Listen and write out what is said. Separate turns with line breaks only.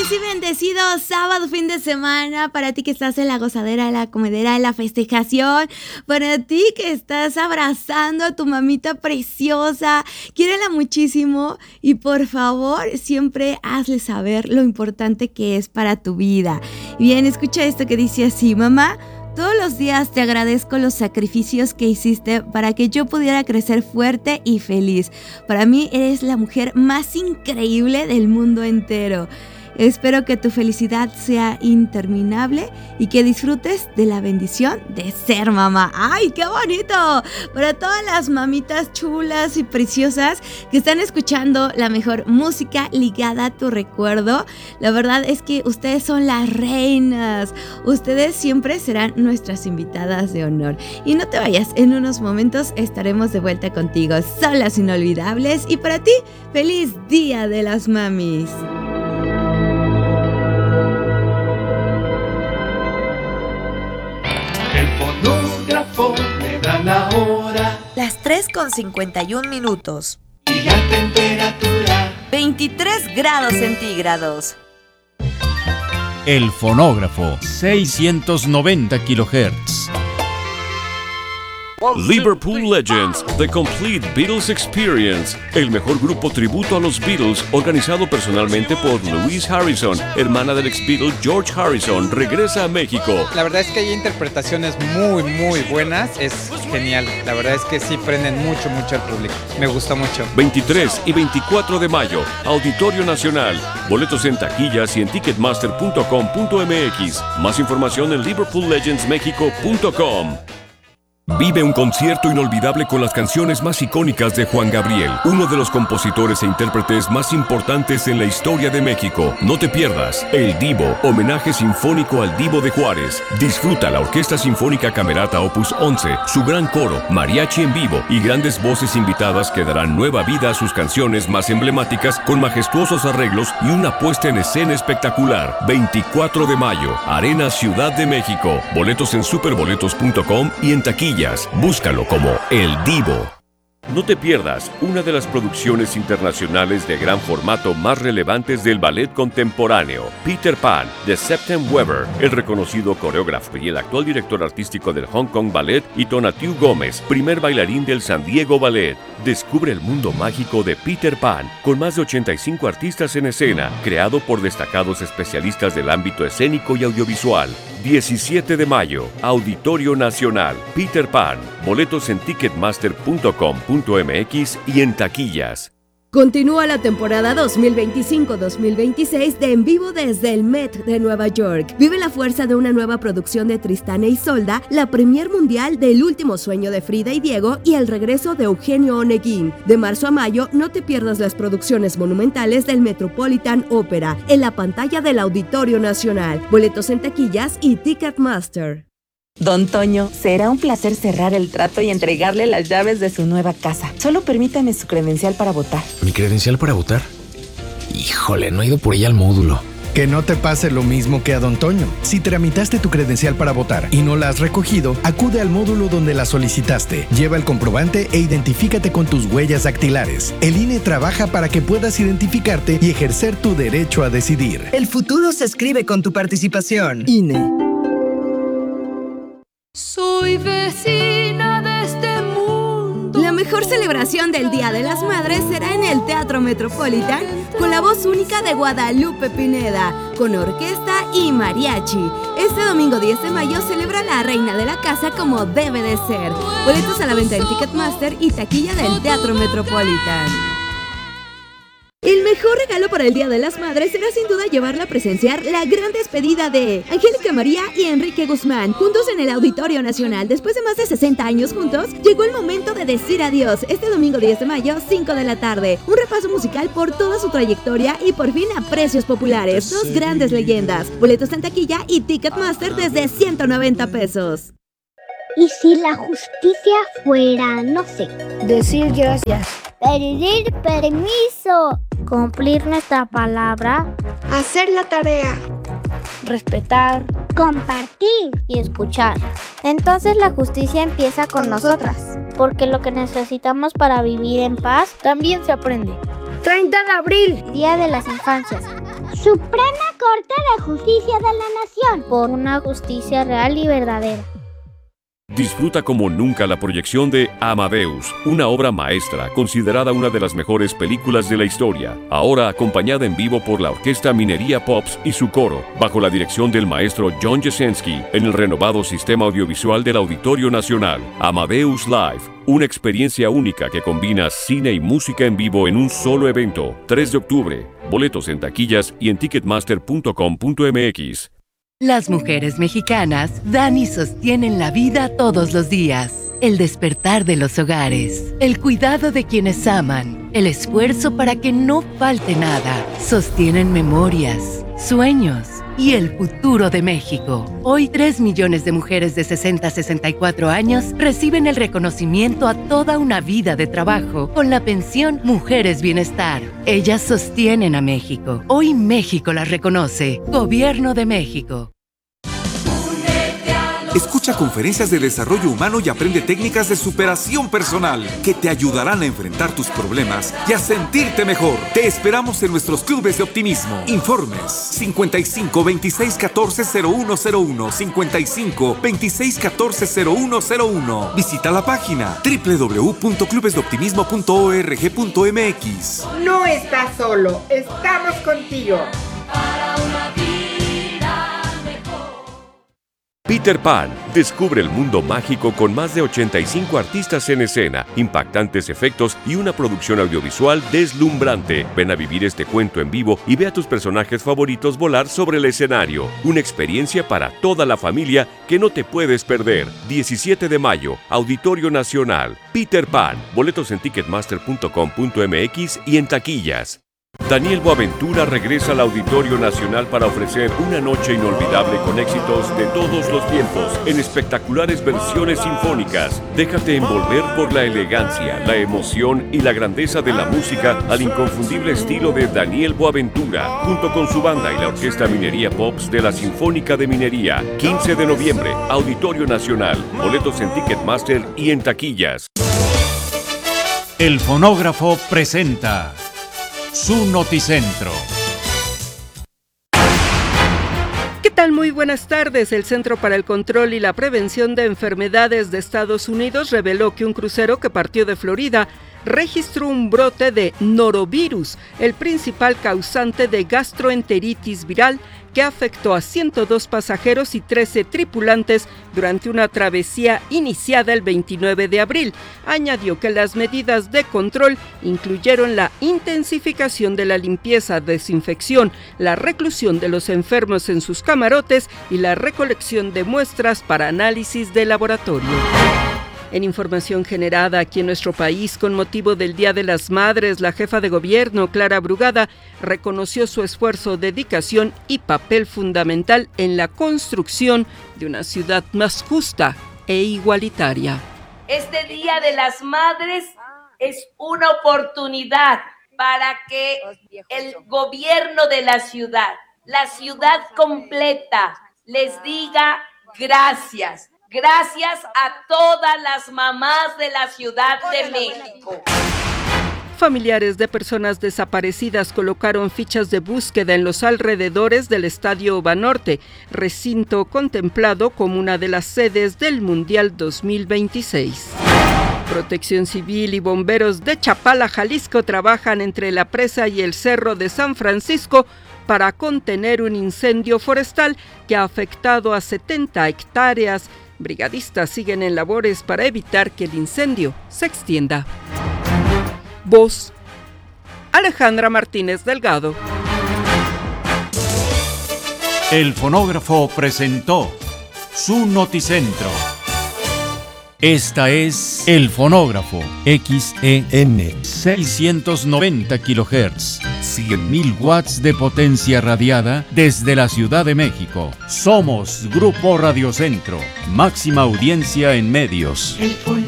Feliz y bendecido sábado, fin de semana, para ti que estás en la gozadera, en la comedera, en la festejación, para ti que estás abrazando a tu mamita preciosa, quiérela muchísimo y por favor siempre hazle saber lo importante que es para tu vida. Bien, escucha esto que dice así: mamá, todos los días te agradezco los sacrificios que hiciste para que yo pudiera crecer fuerte y feliz. Para mí eres la mujer más increíble del mundo entero. Espero que tu felicidad sea interminable y que disfrutes de la bendición de ser mamá. ¡Ay, qué bonito! Para todas las mamitas chulas y preciosas que están escuchando la mejor música ligada a tu recuerdo, la verdad es que ustedes son las reinas. Ustedes siempre serán nuestras invitadas de honor. Y no te vayas, en unos momentos estaremos de vuelta contigo. Son las inolvidables y para ti, feliz Día de las Mamis.
Fonógrafo me da la hora.
Las 3:51.
Y la temperatura
23 grados centígrados.
El fonógrafo, 690 kHz.
Liverpool Legends, The Complete Beatles Experience, el mejor grupo tributo a los Beatles, organizado personalmente por Louise Harrison, hermana del ex-Beatle George Harrison, regresa a México.
La verdad es que hay interpretaciones muy buenas, es genial, la verdad es que sí prenden mucho al público, me gusta mucho.
23 y 24 de mayo, Auditorio Nacional, boletos en taquillas y en ticketmaster.com.mx, más información en liverpoollegendsmexico.com. Vive un concierto inolvidable con las canciones más icónicas de Juan Gabriel, uno de los compositores e intérpretes más importantes en la historia de México. No te pierdas El Divo, homenaje sinfónico al Divo de Juárez. Disfruta la Orquesta Sinfónica Camerata Opus 11, su gran coro, mariachi en vivo y grandes voces invitadas que darán nueva vida a sus canciones más emblemáticas con majestuosos arreglos y una puesta en escena espectacular. 24 de mayo, Arena Ciudad de México. Boletos en superboletos.com y en taquilla. Búscalo como El Divo. No te pierdas una de las producciones internacionales de gran formato más relevantes del ballet contemporáneo, Peter Pan, de Septem Weber, el reconocido coreógrafo y el actual director artístico del Hong Kong Ballet, y Tonatiuh Gómez, primer bailarín del San Diego Ballet. Descubre el mundo mágico de Peter Pan, con más de 85 artistas en escena, creado por destacados especialistas del ámbito escénico y audiovisual. 17 de mayo, Auditorio Nacional, Peter Pan. Boletos en ticketmaster.com.mx y en taquillas.
Continúa la temporada 2025-2026 de En Vivo desde el Met de Nueva York. Vive la fuerza de una nueva producción de Tristán e Isolda, la premier mundial del Último Sueño de Frida y Diego y el regreso de Eugenio Oneguín. De marzo a mayo, no te pierdas las producciones monumentales del Metropolitan Opera en la pantalla del Auditorio Nacional. Boletos en taquillas y Ticketmaster.
Don Toño, será un placer cerrar el trato y entregarle las llaves de su nueva casa. Solo permítame su credencial para votar.
¿Mi credencial para votar? Híjole, no he ido por ella al módulo.
Que no te pase lo mismo que a Don Toño. Si tramitaste tu credencial para votar y no la has recogido, acude al módulo donde la solicitaste. Lleva el comprobante e identifícate con tus huellas dactilares. El INE trabaja para que puedas identificarte y ejercer tu derecho a decidir.
El futuro se escribe con tu participación.
INE.
Soy vecina de este mundo.
La mejor celebración del Día de las Madres será en el Teatro Metropolitan con la voz única de Guadalupe Pineda, con orquesta y mariachi. Este domingo 10 de mayo celebra la reina de la casa como debe de ser. Boletos a la venta en Ticketmaster y taquilla del Teatro Metropolitan. El mejor regalo para el Día de las Madres será sin duda llevarla a presenciar la gran despedida de Angélica María y Enrique Guzmán, juntos en el Auditorio Nacional. Después de más de 60 años juntos, llegó el momento de decir adiós. Este domingo 10 de mayo, 5 de la tarde. Un repaso musical por toda su trayectoria y por fin a precios populares. Dos grandes leyendas. Boletos en taquilla y Ticketmaster desde 190 pesos.
¿Y si la justicia fuera, no sé,
decir gracias,
pedir permiso,
cumplir nuestra palabra,
hacer la tarea,
respetar,
compartir
y escuchar? Entonces la justicia empieza con nosotras, porque lo que necesitamos para vivir en paz también se aprende.
30 de abril,
Día de las Infancias.
Suprema Corte de Justicia de la Nación.
Por una justicia real y verdadera.
Disfruta como nunca la proyección de Amadeus, una obra maestra considerada una de las mejores películas de la historia, ahora acompañada en vivo por la Orquesta Minería Pops y su coro, bajo la dirección del maestro John Jasenski, en el renovado sistema audiovisual del Auditorio Nacional. Amadeus Live, una experiencia única que combina cine y música en vivo en un solo evento. 3 de octubre, boletos en taquillas y en ticketmaster.com.mx.
Las mujeres mexicanas dan y sostienen la vida todos los días. El despertar de los hogares, el cuidado de quienes aman, el esfuerzo para que no falte nada. Sostienen memorias, sueños y el futuro de México. Hoy 3 millones de mujeres de 60 a 64 años reciben el reconocimiento a toda una vida de trabajo con la pensión Mujeres Bienestar. Ellas sostienen a México. Hoy México las reconoce. Gobierno de México.
Escucha conferencias de desarrollo humano y aprende técnicas de superación personal que te ayudarán a enfrentar tus problemas y a sentirte mejor. Te esperamos en nuestros clubes de optimismo. Informes 55 26 14 0101, 55 26 14 0101. Visita la página www.clubesdeoptimismo.org.mx.
No estás solo, estamos contigo.
Peter Pan descubre el mundo mágico con más de 85 artistas en escena, impactantes efectos y una producción audiovisual deslumbrante. Ven a vivir este cuento en vivo y ve a tus personajes favoritos volar sobre el escenario. Una experiencia para toda la familia que no te puedes perder. 17 de mayo, Auditorio Nacional. Peter Pan. Boletos en ticketmaster.com.mx y en taquillas. Daniel Boaventura regresa al Auditorio Nacional para ofrecer una noche inolvidable con éxitos de todos los tiempos, en espectaculares versiones sinfónicas. Déjate envolver por la elegancia, la emoción y la grandeza de la música al inconfundible estilo de Daniel Boaventura, junto con su banda y la Orquesta Minería Pops de la Sinfónica de Minería. 15 de noviembre, Auditorio Nacional. Boletos en Ticketmaster y en taquillas.
El fonógrafo presenta su Noticentro.
¿Qué tal? Muy buenas tardes. El Centro para el Control y la Prevención de Enfermedades de Estados Unidos reveló que un crucero que partió de Florida registró un brote de norovirus, el principal causante de gastroenteritis viral, que afectó a 102 pasajeros y 13 tripulantes durante una travesía iniciada el 29 de abril. Añadió que las medidas de control incluyeron la intensificación de la limpieza, desinfección, la reclusión de los enfermos en sus camarotes y la recolección de muestras para análisis de laboratorio. En información generada aquí en nuestro país con motivo del Día de las Madres, la jefa de gobierno, Clara Brugada, reconoció su esfuerzo, dedicación y papel fundamental en la construcción de una ciudad más justa e igualitaria.
Este Día de las Madres es una oportunidad para que el gobierno de la ciudad completa, les diga gracias. Gracias a todas las mamás de la Ciudad de México.
Familiares de personas desaparecidas colocaron fichas de búsqueda en los alrededores del Estadio Banorte, recinto contemplado como una de las sedes del Mundial 2026. Protección Civil y bomberos de Chapala, Jalisco, trabajan entre la presa y el Cerro de San Francisco para contener un incendio forestal que ha afectado a 70 hectáreas. Brigadistas siguen en labores para evitar que el incendio se extienda. Voz: Alejandra Martínez Delgado.
El fonógrafo presentó su Noticentro. Esta es El Fonógrafo, XEN 690 kHz, 100.000 watts de potencia radiada desde la Ciudad de México. Somos Grupo Radio Centro, máxima audiencia en medios.